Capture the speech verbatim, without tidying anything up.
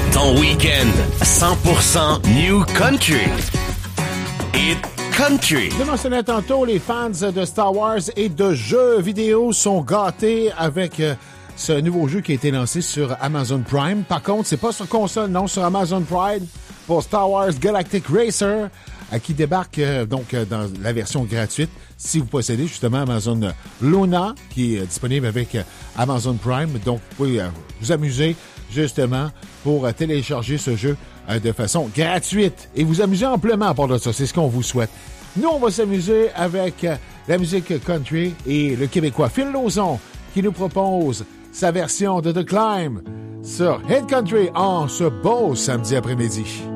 Ton week-end cent pour cent New Country. Hit Country. Je mentionnais tantôt, les fans de Star Wars et de jeux vidéo sont gâtés avec euh, ce nouveau jeu qui a été lancé sur Amazon Prime. Par contre, c'est pas sur console, non, sur Amazon Prime pour Star Wars Galactic Racer euh, qui débarque euh, donc euh, dans la version gratuite si vous possédez justement Amazon Luna qui est euh, disponible avec euh, Amazon Prime. Donc, vous pouvez euh, vous amuser justement pour euh, télécharger ce jeu euh, de façon gratuite et vous amuser amplement à part de ça. C'est ce qu'on vous souhaite. Nous, on va s'amuser avec euh, la musique country et le Québécois Phil Lauzon qui nous propose sa version de The Climb sur Hit Country en ce beau samedi après-midi.